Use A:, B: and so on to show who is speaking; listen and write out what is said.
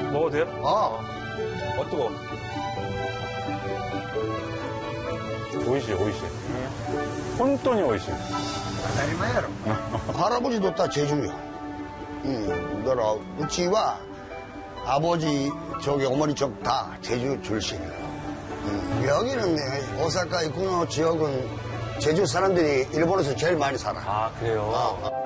A: 먹어도 돼요? 뜨거워. 오이시, 오이시. 혼돈이 오이시.
B: 할아버지도 다 제주요. 그러라 우치와 아버지 쪽에 어머니 쪽 다 제주 출신이에요. 여기는 오사카 이쿠노 지역은 제주 사람들이 일본에서 제일 많이 살아.
A: 아, 그래요?